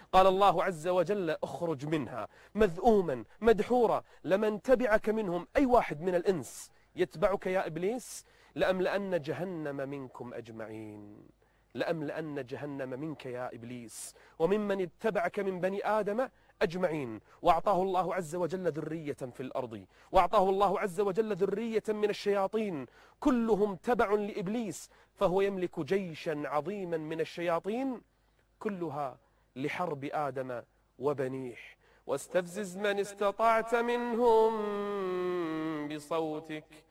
قال الله عز وجل اخرج منها مذءوما مدحورا لمن تبعك منهم، أي واحد من الإنس يتبعك يا إبليس لأملأن جهنم منكم أجمعين، لأملأن جهنم منك يا إبليس وممن اتبعك من بني آدم أجمعين. وأعطاه الله عز وجل ذرية في الأرض، وأعطاه الله عز وجل ذرية من الشياطين كلهم تبع لإبليس، فهو يملك جيشا عظيما من الشياطين كلها لحرب آدم وبنيه. واستفزز من استطعت منهم بصوتك